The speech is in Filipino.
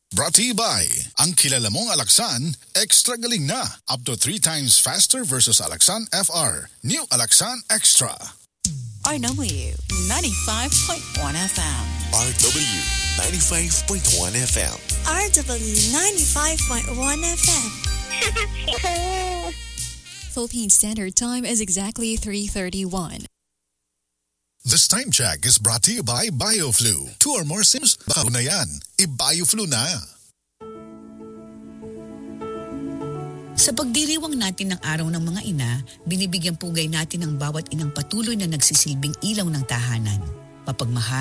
Brought to you by ang kilala mong Alaxan, extra galing na. Up to 3 times faster versus Alaxan FR. New Alaxan Extra. RW 95.1 FM. RW 95.1 FM. RW 95.1 FM. Philippine Standard Time is exactly 3:31. This time check is brought to you by BioFlu. 2 or more symptoms, baka na yan. I-BioFlu na. Sa pagdiriwang natin ng araw ng mga ina, binibigyang pugay natin ang bawat inang patuloy na nagsisilbing ilaw ng tahanan. Mapagmahal